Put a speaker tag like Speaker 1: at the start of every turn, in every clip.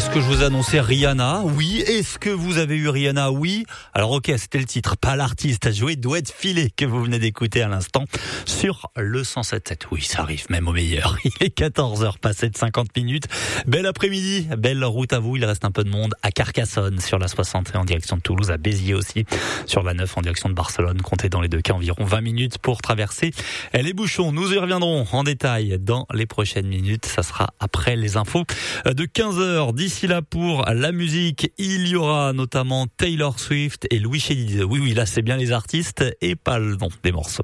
Speaker 1: Est-ce que je vous ai annoncé Rihanna? Oui. Est-ce que vous avez eu Rihanna? Oui. Alors ok, c'était le titre, pas l'artiste à jouer. Doit être filé que vous venez d'écouter à l'instant sur le 107.7. Oui, ça arrive même au meilleur. Il est 14h passé de 50 minutes. Bel après-midi, belle route à vous. Il reste un peu de monde à Carcassonne sur la 60 en direction de Toulouse, à Béziers aussi sur la 9 en direction de Barcelone. Comptez dans les deux cas environ 20 minutes pour traverser les bouchons. Nous y reviendrons en détail dans les prochaines minutes. Ça sera après les infos de 15h. D'ici là, pour la musique, il y aura notamment Taylor Swift et Louis Chédid. Oui, là c'est bien les artistes et pas le nom des morceaux.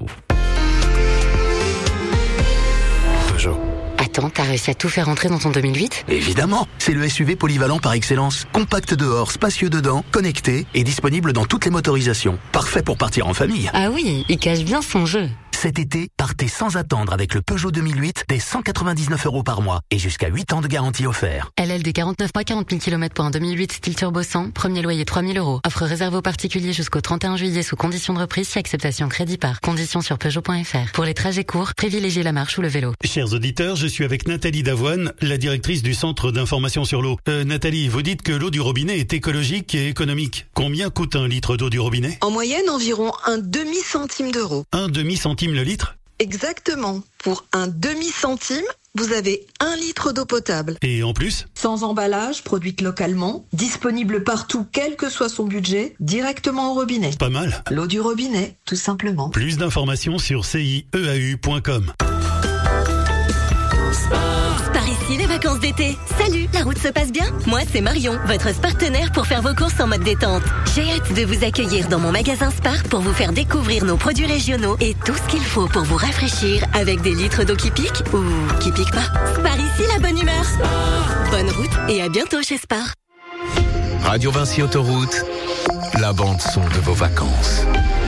Speaker 2: Peugeot.
Speaker 3: Attends, t'as réussi à tout faire entrer dans ton 2008 ?
Speaker 2: Évidemment, c'est le SUV polyvalent par excellence. Compact dehors, spacieux dedans, connecté et disponible dans toutes les motorisations. Parfait pour partir en famille.
Speaker 3: Ah oui, il cache bien son jeu.
Speaker 2: Cet été, partez sans attendre avec le Peugeot 2008 dès 199 € par mois et jusqu'à 8 ans de garantie offert.
Speaker 3: LLD 49 mois, 40 000 km pour un 2008 style turbo 100, premier loyer 3 000 €. Offre réservée aux particuliers jusqu'au 31 juillet sous condition de reprise si acceptation crédit par. Conditions sur Peugeot.fr. Pour les trajets courts, privilégiez la marche ou le vélo.
Speaker 4: Chers auditeurs, je suis avec Nathalie Davoine, la directrice du Centre d'information sur l'eau. Nathalie, vous dites que l'eau du robinet est écologique et économique. Combien coûte un litre d'eau du robinet ?
Speaker 5: En moyenne, environ un demi-centime d'euro.
Speaker 4: Un demi-centime le litre ?
Speaker 5: Exactement. Pour un demi-centime, vous avez 1 litre d'eau potable.
Speaker 4: Et en plus ?
Speaker 5: Sans emballage, produite localement, disponible partout, quel que soit son budget, directement au robinet.
Speaker 4: Pas mal.
Speaker 5: L'eau du robinet, tout simplement.
Speaker 4: Plus d'informations sur cieau.com.
Speaker 6: Par ici, les vacances d'été. Salut, la route se passe bien ? Moi, c'est Marion, votre partenaire pour faire vos courses en mode détente. J'ai hâte de vous accueillir dans mon magasin Spar pour vous faire découvrir nos produits régionaux et tout ce qu'il faut pour vous rafraîchir avec des litres d'eau qui piquent ou qui piquent pas. Spar ici, la bonne humeur. Bonne route et à bientôt chez Spar.
Speaker 7: Radio Vinci Autoroute, la bande son de vos vacances.